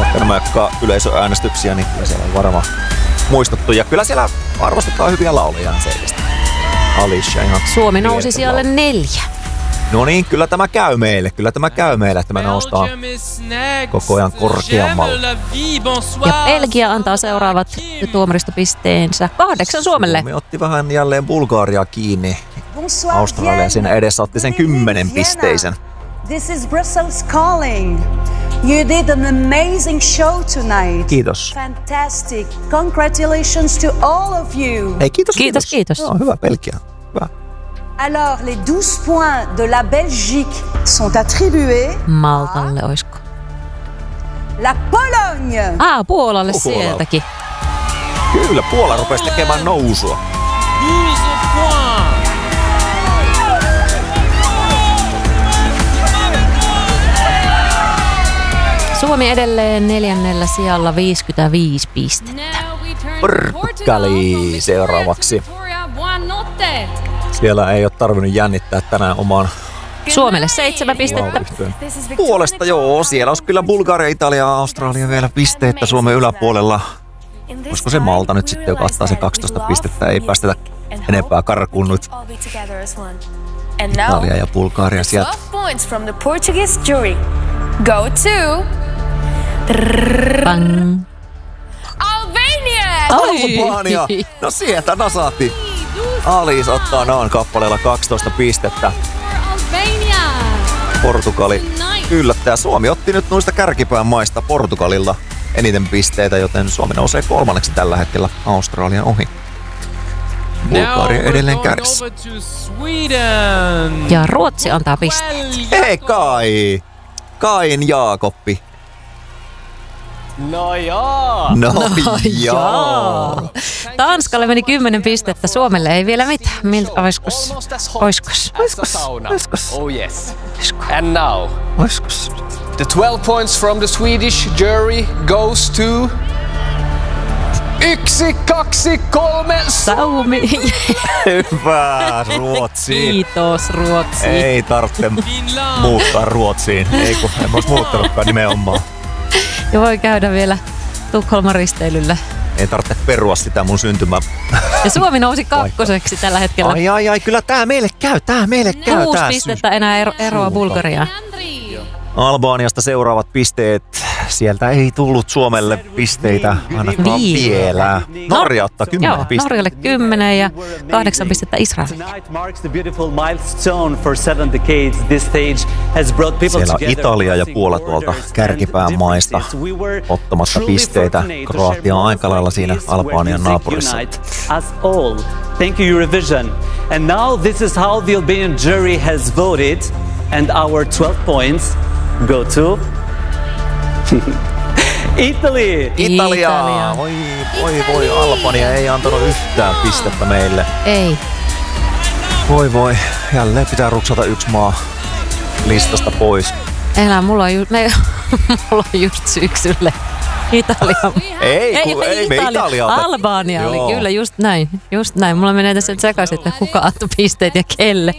vaikka nämä yleisöäänestyksiä, niin kyllä siellä on varmaan muistettu. Ja kyllä siellä arvostetaan hyviä laulajia selvästi. Alicia ihan Suomi nousi sijalle 4. No niin, kyllä tämä käy meille. Kyllä tämä käy meille, että me noustaan koko ajan korkeammalle. Ja Belgia antaa seuraavat tuomaristopisteensä 8 Suomelle. Suomi otti vähän jälleen Bulgariaa kiinni. Australia siinä edessä otti sen 10 pisteisen. This is Brussels calling. You did an amazing show tonight. Kiitos. Fantastic. Congratulations to all of you. Hei, kiitos. Kiitos. No, hyvä Belgia. Hyvä. Alors, les 12 points de la Belgique sont attribués Maltalle oisko? la Pologne. Puolalle sieltäkin. Kyllä, Puola rupesi tekemään nousua. 12 points. Suomi edelleen 4. sijalla 55 pistettä. Portugali seuraavaksi. Siellä ei ole tarvinnut jännittää tänään omaan Suomelle 7 pistettä. puolesta, joo. Siellä olisi kyllä Bulgaria, Italia ja Australia vielä pisteitä Suomen yläpuolella. Olisiko se Malta nyt sitten, joka ottaa sen 12 pistettä? Ei päästetä enempää karkuun nyt. Italia ja Bulgaria sieltä. 12 points from the Portuguese jury go to Bang. Albania. Albania! No sieltä nasahti. Alice ottaa noin kappaleella 12 pistettä. Portugali yllättää. Suomi otti nyt noista kärkipään maista Portugalilla eniten pisteitä, joten Suomi nousee 3. tällä hetkellä Australian ohi. Bulgaria edelleen kärjessä. Ja Ruotsi antaa pisteet. Hei Kain Jaakoppi. No joo. No joo. Tanskalle meni 10 pistettä, Suomelle ei vielä mitään. Miltä oiskos? Oh yes. And now, Oiskos? the 12 points from the Swedish jury goes to 1, 2, 3. Saumi. Hyvä Ruotsi. Kiitos Ruotsi. Ei tarvitse muuttaa Ruotsiin. Ei kun en olisi muuttanutkaan nimenomaan. Ja voi käydä vielä Tukholman risteilyllä. Ei tarvitse perua sitä mun syntymää. Ja Suomi nousi 2. tällä hetkellä. Ai, kyllä tää meille käy. 6 pistettä enää eroa Bulgariaan. Albaniasta seuraavat pisteet. Sieltä ei tullut Suomelle pisteitä ainakaan vielä. Norja ottaa 10 Joo, pistettä. Norjalle 10 ja 8 pistettä Israelille. Siellä on Italia ja Puola tuolta kärkipään maista ottamassa pisteitä. Kroatia on aika lailla siinä Albanian naapurissa. Thank you, Eurovision. And now this is how the Albanian jury has voted, and our 12 points go to Italy. Italia! Voi, Albania ei antanut yhtään pistettä meille. Ei. Voi, jälleen pitää ruksata yksi maa listasta pois. Mulla on just syksylle Italia. Ei me Italia ota. Albania oli Joo. kyllä just näin. Mulla menee tässä sekaisin, että kuka antoi pisteet ja kelle.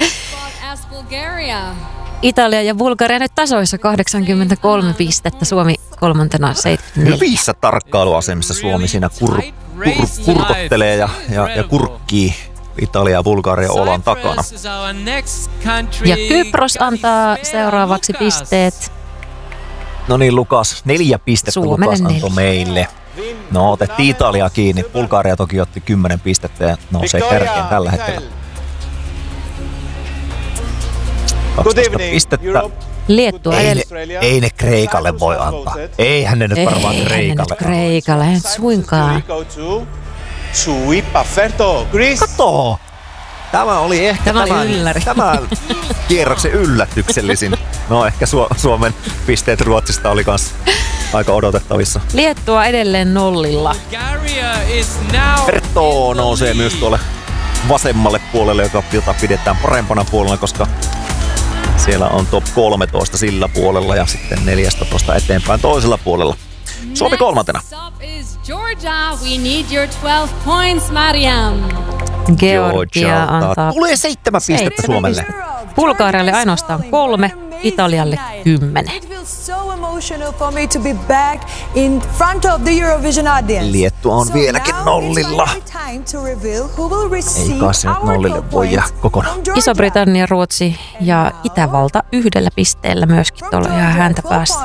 Italia ja Bulgaria nyt tasoissa 83 pistettä, Suomi 3. 74. Hyvissä tarkkailuasemissa Suomi siinä kurkottelee ja kurkkii Italia ja Bulgaria olan takana. Ja Kypros antaa seuraavaksi pisteet. No niin, Lukas, 4 pistettä Suomelle Lukas antoi 4. meille. No, otettiin Italia kiinni. Bulgaria toki otti 10 pistettä ja nousee kärkeen tällä hetkellä. 12 pistettä. Liettua Ei ne Kreikalle voi antaa. Eihän ne nyt varmaan Kreikalle. Kreikalle, ei suinkaan. Kato! Tämä oli ehkä tämän kierroksen yllätyksellisin. No ehkä Suomen pisteet Ruotsista oli kans aika odotettavissa. Liettua edelleen nollilla. Pertoo nousee myös tuolle vasemmalle puolelle, jota pidetään parempana puolella, koska siellä on top 13 sillä puolella ja sitten 14 eteenpäin toisella puolella. Suomi 3. Georgia antaa Tulee 7 pistettä Suomelle. Bulgarialle ainoastaan 3. Italialle 10. Liettua on vieläkin nollilla. Ei kai se nyt nollille voi jää kokonaan. Iso-Britannia, Ruotsi ja Itävalta 1 pisteellä myöskin tuolla ihan häntä päässä.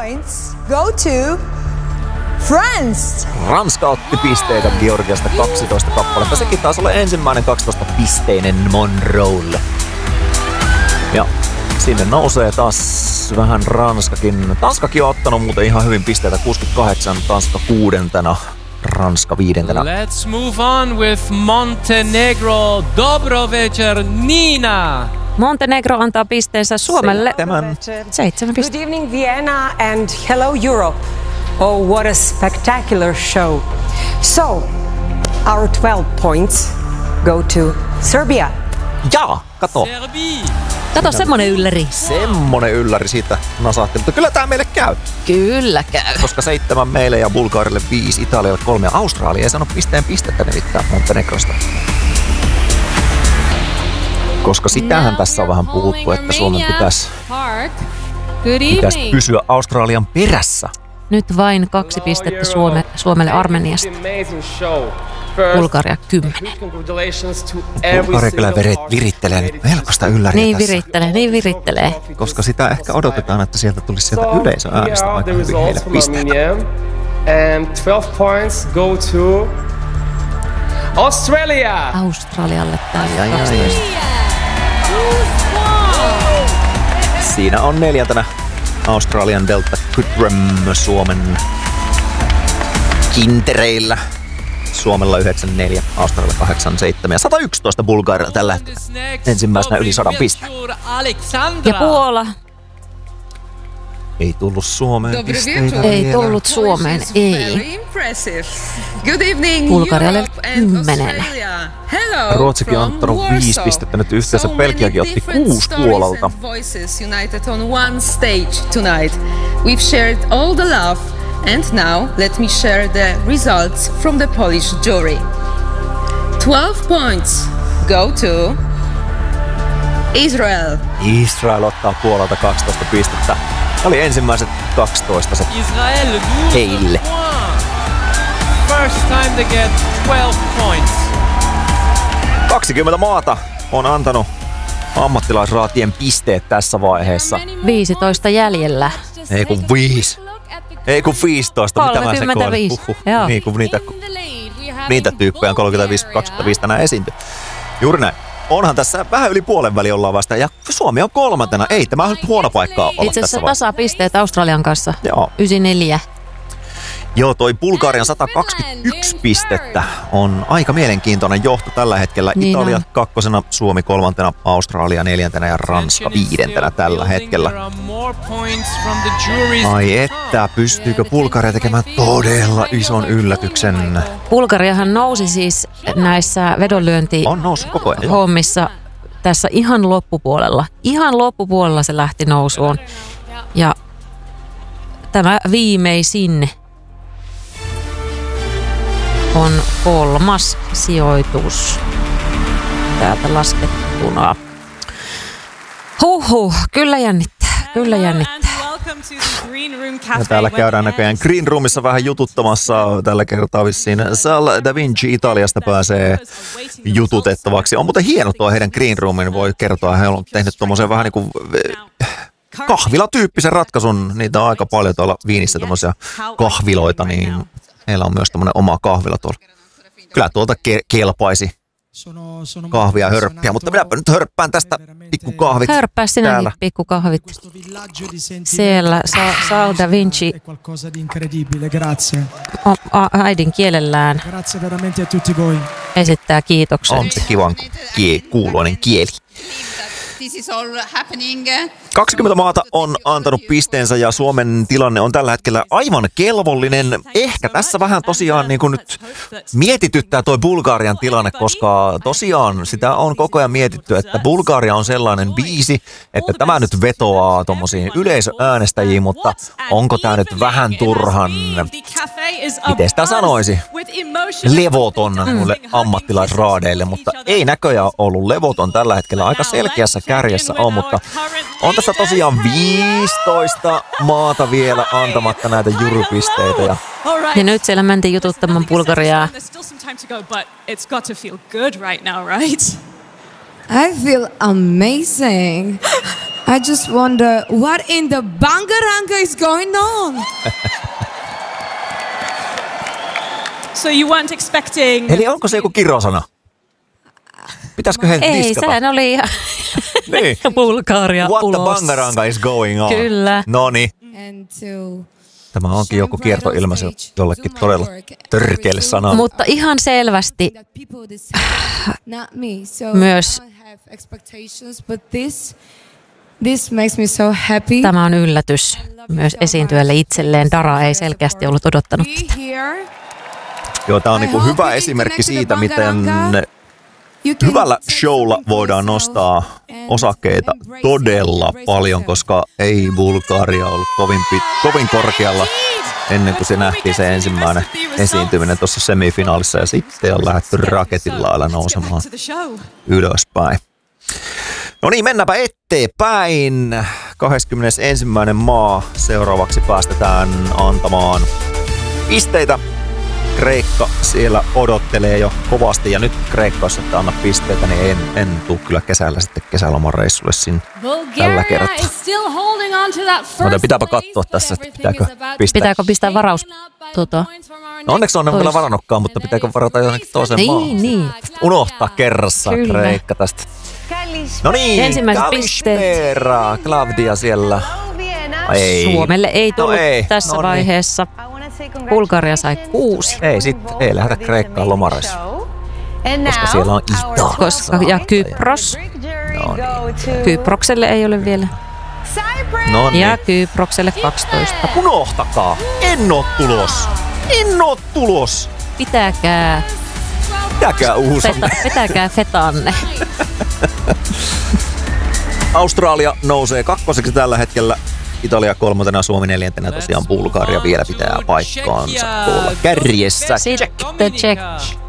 Ranska otti pisteitä Georgiasta 12 kappaletta. Sekin taas oli ensimmäinen 12-pisteinen Monroelle. Ja sinne nousee taas vähän Ranskakin. Tanskakin on ottanut muuten ihan hyvin pisteitä. 68, Tanska 6. Ranska 5. Let's move on with Montenegro. Dobro večer, Nina. Montenegro antaa pisteensä Suomelle 7 pistettä. Good evening Vienna and hello Europe. Oh, what a spectacular show. So, our 12 points go to Serbia. Jaa, kato. Kato, semmonen ylläri. Semmonen ylläri siitä nasahti, mutta kyllä tää meille käy. Kyllä käy. Koska 7 meille ja Bulgaarille 5, Italialle 3 ja Australia ei saanut pistettä nimittäin Montenegrosta. Koska sitähän tässä on vähän puhuttu, että Suomen pitäisi pysyä Australian perässä. Nyt vain 2 pistettä Suomelle Armeniasta. Bulgaria 10. Bulgaria kyllä virittelee nyt melkoista ylläriä niin tässä. Niin virittelee. Koska sitä ehkä odotetaan, että sieltä tulisi sieltä yleisöäänestä aika hyvin heille pisteitä. And 12 points go to Australia. Australialle täällä 12. Siinä on 4. Australian Delta Goodrem Suomen kintereillä. Suomella 94, Australia 87 ja 111 Bulgaria tällä hetkellä. Ensimmäisenä yli 100 pistettä. Ja Puola. Ei tullut Suomeen pisteitä. Ei tullut Suomeen, ei. Bulgarialle 10. Ruotsikin on ottanut 5 pistettä nyt yhteensä. Belgiakin otti 6 Puolalta. And now let me share the results from the Polish jury. 12 points go to Israel. Israel ottaa Puolalta 12 pistettä. Oli ensimmäiset 12 Israel heille. First time to get 12 points. 20 maata on antanut ammattilaisraatien pisteet tässä vaiheessa. 15 jäljellä. Ei kun 5. Ei kun 15, mitä mä sekoilen. Niin kuin niitä tyyppejä on 35-25 tänään esiintyy. Juuri näin. Onhan tässä vähän yli puolen väli ollaan vasta ja Suomi on 3. Ei tämä on nyt huono paikka olla tässä vaiheessa. Itse asiassa tasapisteet Australian kanssa. Joo. 94. Joo, toi Bulgarian 121 pistettä on aika mielenkiintoinen johto tällä hetkellä. Niin Italia on. 2, Suomi 3, Australia 4 ja Ranska 5 tällä hetkellä. Ai että, pystyykö Bulgaria tekemään todella ison yllätyksen? Bulgariahan nousi siis näissä vedonlyöntihommissa tässä ihan loppupuolella. Ihan loppupuolella se lähti nousuun. Ja tämä viimeisin on 3. sijoitus täältä laskettuna. Kyllä jännittää, kyllä jännittää. Ja täällä käydään näköjään Green Roomissa vähän jututtamassa. Tällä kertaa vissiin Sal Da Vinci Italiasta pääsee jututettavaksi. On muuten hieno tuo heidän Green Roomin, voi kertoa. He on tehnyt tommosen vähän niin kuin kahvilatyyppisen ratkaisun. Niitä on aika paljon tuolla Viinissä tommosia kahviloita, niin heillä on myös tommonen oma kahvila tuolla. Kyllä tuolta kelpaisi kahvia hörppiä, mutta minäpä nyt hörppään tästä pikkukahvit. Hörppää sinäkin pikkukahvit. Siellä Sal Da Vinci äidinkielellään esittää kiitoksen. On se kivan kuuloinen kieli. 20 maata on antanut pisteensä ja Suomen tilanne on tällä hetkellä aivan kelvollinen. Ehkä tässä vähän tosiaan niin kuin nyt mietityttää toi Bulgarian tilanne, koska tosiaan sitä on koko ajan mietitty, että Bulgaria on sellainen biisi, että tämä nyt vetoaa tommosiin yleisöäänestäjiin, mutta onko tämä nyt vähän turhan, miten sitä sanoisi, levoton noille ammattilaisraadeille, mutta ei näköjään ollut levoton tällä hetkellä. Aika selkeässä kärjessä on, mutta on tässä Tuossa tosiaan 15 maata vielä antamatta näitä jurypisteitä. Ja nyt siellä mentiin jututtamaan Bulgariaa. I feel amazing. I just wonder what in the Bangaranga is going on. So you weren't expecting... Eli onko se joku kirosana? Pitäisikö he Ei, diskata? sehän oli ihan niin. Bulgaria What ulos. the Bangaranga is going on? Kyllä. Noniin. Tämä onkin joku kiertoilmaisu jollekin todella törkeälle sanalle. Mutta ihan selvästi myös tämä on yllätys myös esiintyjälle itselleen. Dara ei selkeästi ollut odottanut tätä. Joo, tämä on niinku hyvä esimerkki siitä, miten hyvällä showlla voidaan nostaa osakkeita todella paljon, koska ei Bulgaria ollut kovin korkealla ennen kuin se nähtiin se ensimmäinen esiintyminen tuossa semifinaalissa ja sitten on lähdetty raketin lailla nousemaan ylöspäin. No niin, mennäänpä eteenpäin. 21. maa seuraavaksi päästetään antamaan pisteitä. Kreikka siellä odottelee jo kovasti ja nyt Kreikka, jos ette anna pisteitä, niin en tule kyllä kesällä sitten kesälomareissulle sinne tällä kertaa. Mutta pitääpä katsoa tässä, että pitääkö pistää varaus No onneksi on vielä varannutkaan, mutta pitääkö varata johonkin toiseen maahan? Niin. Unohtaa kerrassaan Kreikka tästä. No niin, ensimmäiset pisteet. Claudia siellä. Ei. Suomelle ei tullut tässä vaiheessa. Bulgaria sai 6. Ei lähdetä Kreikkaan lomareissuun. Koska siellä on Italia. Ja Kypros. No niin. Kyprokselle ei ole vielä. No niin. Ja Kyprokselle 12. Unohtakaa. En oo tulos. Pitäkää uusanne. Pitäkää fetanne. Australia nousee kakkoseksi tällä hetkellä. Italia 3, Suomi 4, tosiaan Bulgaria vielä pitää paikkaansa tuolla kärjessä. Sitten Czech.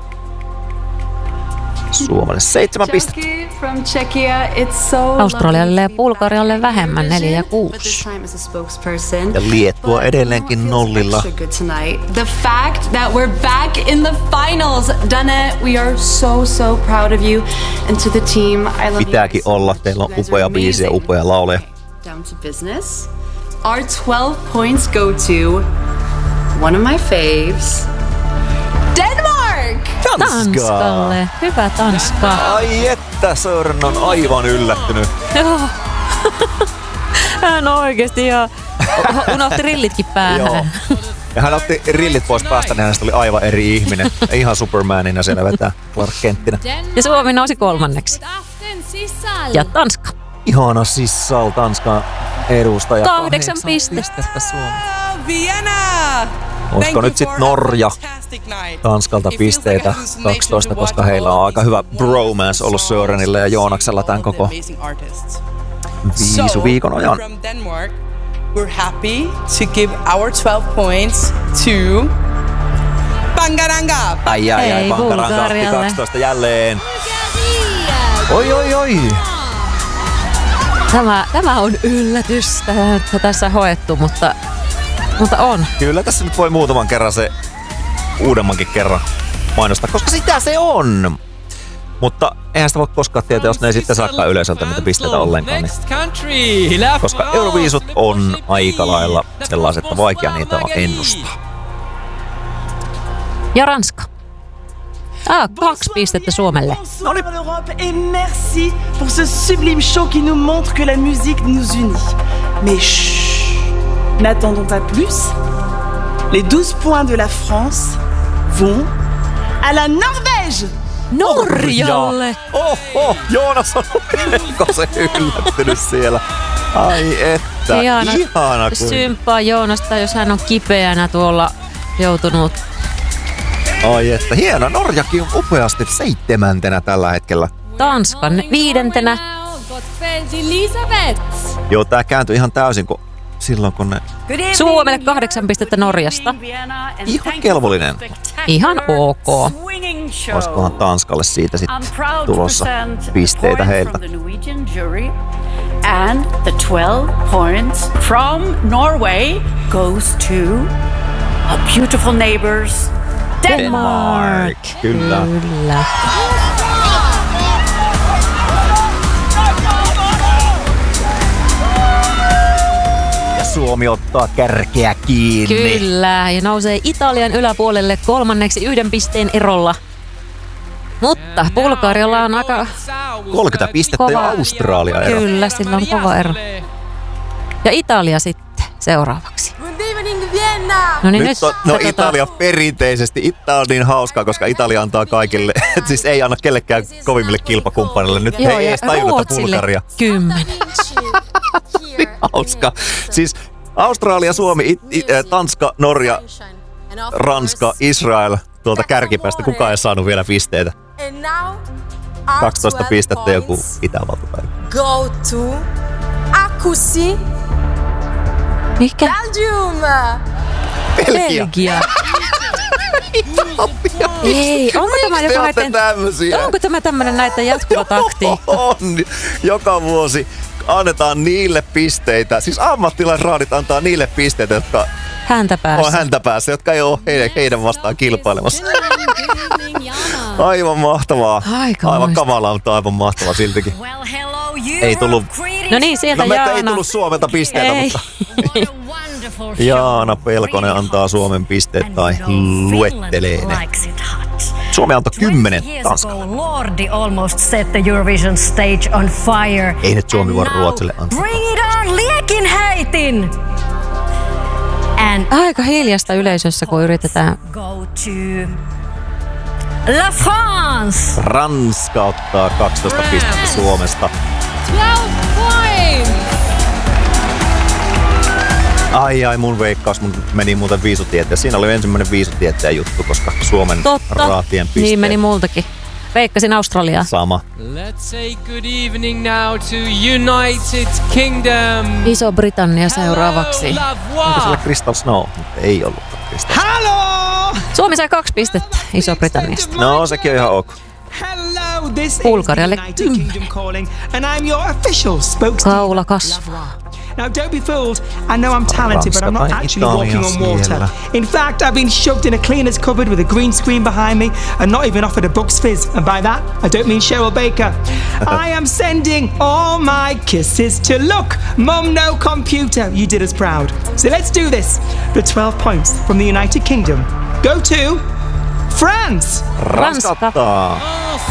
Suomelle 7 pistettä. Australialle ja Bulgarialle vähemmän 4 ja 6. Ja Liettua edelleenkin nollilla. The fact that we're back in the finals. Dana, we are so proud of you and to the team. I love Pitääkin olla. Teillä on upea biisi ja upea lauleja. Down to business. Our 12 points go to one of my faves. Denmark! Tanskalle. Hyvä Tanska. Ai että, Sören on aivan yllättynyt. Joo. Hän on oikeesti ihan unohti rillitkin päähän. Joo. Ja hän otti rillit pois päästä, niin hänestä oli aivan eri ihminen. Ihan Supermanina siellä vetää Clark Kenttinä. Ja Suomi nousi 3. Ja Tanska. Ihana Sissal, Tanskan edustaja. 8 pistettä. Vienna! Olisiko nyt sitten Norja Tanskalta pisteitä 12, koska heillä on aika hyvä bromance ollut Sörenillä ja Joonaksella tämän koko viisun ajan. We're happy to give our 12 points to Bangaranga. Ai, Bangaranga otti 12 jälleen. Oi. Tämä on yllätys. Tätä tässä hoettu, mutta on. Kyllä tässä nyt voi muutaman kerran se uudemmankin kerran mainostaa, koska sitä se on. Mutta eihän sitä voi koskaan tietää, jos ne ei sitten saakaan yleisöltä niitä pisteitä ollenkaan. Niin. Koska Euroviisut on aika lailla sellaiset, että vaikea niitä on ennustaa. Ja Ranska. 2 pistettä Suomelle. Et merci pour ce sublime show qui nous montre que la musique nous unit. Mais chut, n'attendons pas plus. Les 12 points de la France vont à la Norvège. Norjalle! Oho, Joonas on se yllättynyt siellä. Ai että, ihana kun... Symppaa Joonasta, jos hän on kipeänä tuolla joutunut. Ai että, hieno. Norjakin on upeasti 7. tällä hetkellä. Tanskan 5. Joo, tää kääntyi ihan täysin, kun silloin kun ne... Suomelle 8 pistettä Norjasta. Ihan kelvollinen. Ihan ok. Olisikohan Tanskalle siitä sitten tulossa pisteitä heiltä. And the 12 points from Norway goes to our beautiful neighbors, Denmark. Kyllä. Kyllä. Ja Suomi ottaa kärkeä kiinni. Kyllä, ja nousee Italian yläpuolelle kolmanneksi 1 pisteen erolla. Mutta Bulgarialla on aika 30 pistettä kova, ja Australia ero. Kyllä, sillä on kova ero. Ja Italia sitten seuraavaksi. No niin, nyt on, Italia perinteisesti. Tämä on niin hauskaa, koska Italia antaa kaikille, siis ei anna kellekään kovimmille kilpakumppanille. Nyt joo, ei edes tajunnut, että Bulgaria. 10. Hauska. Siis Australia, Suomi, Tanska, Norja, Ranska, Israel tuolta kärkipäästä. Kukaan ei saanut vielä pisteitä. 12 pistettä joku Itävalta tai. Go to Akusi. Mikä? Belgium. Belgia. Ei, onko tämä joku onko tämä tämmöinen näitä jatkuva taktiikka? On. Joka vuosi annetaan niille pisteitä. Siis ammattilaisraadit antaa niille pisteitä, jotka on häntä päässä, jotka ei ole heidän vastaan kilpailemassa. Aivan mahtavaa. Aivan kamalaa, mutta aivan mahtavaa siltikin. Ei tullut. No niin, sieltä Jaana. Ei tullut Suomelta pisteitä, mutta Jaana Pelkonen antaa Suomen pisteet tai luettelee ne. Suomi antoi 10 Tanskalle. Ei nyt Suomi voi Ruotsille antaa. Bring it on, liekin heitin! Aika hiljasta yleisössä, kun yritetään. Go to La France! Ranska ottaa 12 pistettä Suomesta. 12 points! Ai, mun veikkaus meni muuten viisutieteen. Siinä oli ensimmäinen viisutieteen juttu, koska Suomen raatien pisteet. Niin meni multakin. Veikkasin Australiaa. Sama. Let's say good evening now to United Kingdom. Iso-Britannia seuraavaksi. Onko siellä Crystal Snow? Ei ollut Crystal Snow. Hello! Suomi sai 2 pistettä Iso-Britanniasta. No, sekin on ihan ok. Hello, this is Bulgarialle United Kingdom calling, and I'm your official spokesman. Kaula kasvaa. Now, don't be fooled. I know I'm talented, but I'm not actually walking on water. In fact, I've been shoved in a cleaner's cupboard with a green screen behind me and not even offered a Bucks Fizz. And by that, I don't mean Cheryl Baker. I am sending all my kisses to look. Mum, no computer. You did us proud. So let's do this. The 12 points from the United Kingdom go to France. Ranska ottaa.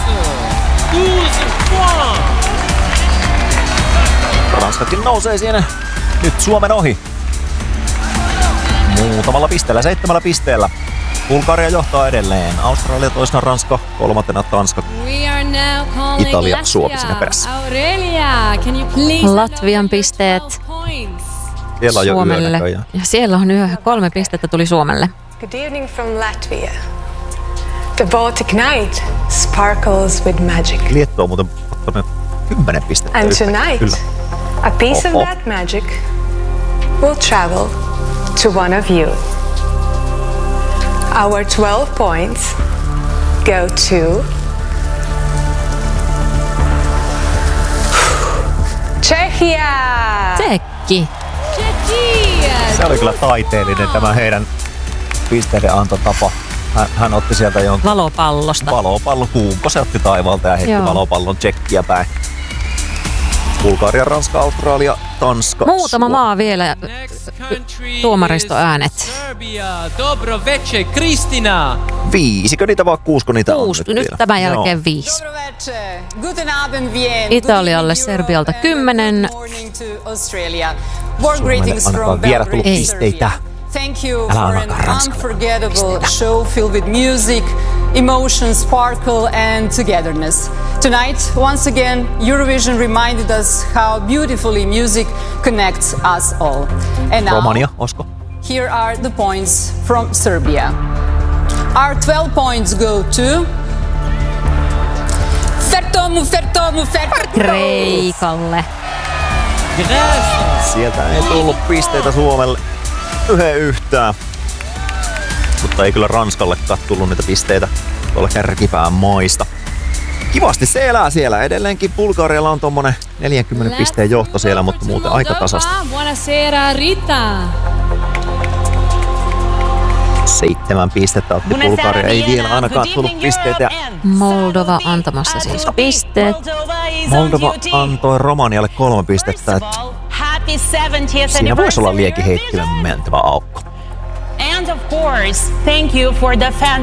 Ranskakin nousee siinä nyt Suomen ohi. Muutamalla pisteellä, 7 pisteellä. Bulgaria johtaa edelleen. Australia toisena, Ranska kolmantena, Tanska, Italia, Suomi siinä perässä. Latvian pisteet siellä on jo Suomelle. yö. Ja siellä on yö. 3 pistettä tuli Suomelle. Good evening from Latvia. The Baltic night sparkles with magic. Liettua on muuten ottanut 10 pistettä. And tonight, a piece of that magic will travel to one of you. Our 12 points go to Czechia! Tsekki. Se oli kyllä taiteellinen tämä heidän pisteiden antotapa. Hän otti sieltä jonkun valopallosta. Valopallo kuumpo, se otti taivaalta ja heitti valopallon Tsekkiä päin. Bulgaria, Ranska, Australia, Tanska. Muutama maa vielä. Tuomaristoäänet. Serbia, dobro večer, Kristina. 5, niitä vaan 6, niitä 6, on nyt tämän jälkeen 5. Italialle, Serbialta 10. Suomelle ainakaan vielä tullut pisteitä. Thank you for an unforgettable show filled with music, emotion, sparkle and togetherness. Tonight, once again, Eurovision reminded us how beautifully music connects us all. And now, Romania, olisiko? Here are the points from Serbia. Our 12 points go to Fertomu. Kreikalle. Sieltä ei tullut pisteitä Suomelle yhtään. Mutta ei kyllä Ranskallekaan tullut niitä pisteitä tuolla kärkipään maista. Kivasti se elää siellä. Edelleenkin Bulgarialla on tommonen 40 pisteen johto siellä, mutta muuten aika tasasta. Buonasera Rita. 7 pistettä otti Bulgaria. Ei vielä ainakaan tullut pisteitä. Moldova antamassa siis pisteet. Moldova antoi Romanialle 3 pistettä. Siinä voisi olla liekin heittimen mentävä aukko. And of course, thank you for the